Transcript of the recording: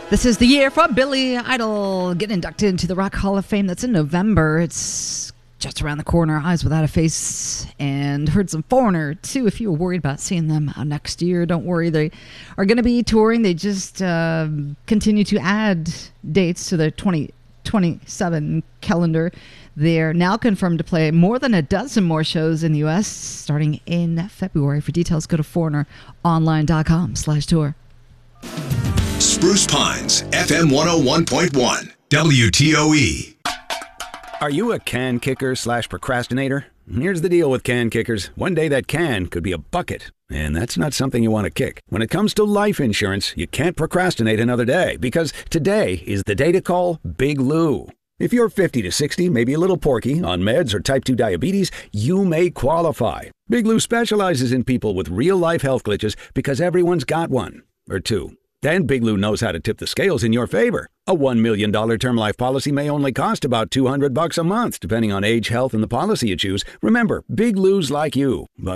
This is the year for Billy Idol. Get inducted into the Rock Hall of Fame. That's in November. It's just around the corner. Eyes Without a Face. And heard some Foreigner, too. If you were worried about seeing them next year, don't worry. They are going to be touring. They just continue to add dates to the 2027 calendar. They're now confirmed to play more than a dozen more shows in the U.S. starting in February. For details, go to foreigneronline.com/tour. Spruce Pines, FM 101.1, WTOE. Are you a can kicker / procrastinator? Here's the deal with can kickers. One day that can could be a bucket, and that's not something you want to kick. When it comes to life insurance, you can't procrastinate another day, because today is the day to call Big Lou. If you're 50 to 60, maybe a little porky, on meds or type 2 diabetes, you may qualify. Big Lou specializes in people with real-life health glitches because everyone's got one or two. And Big Lou knows how to tip the scales in your favor. A $1 million term life policy may only cost about $200 a month, depending on age, health, and the policy you choose. Remember, Big Lou's like you, but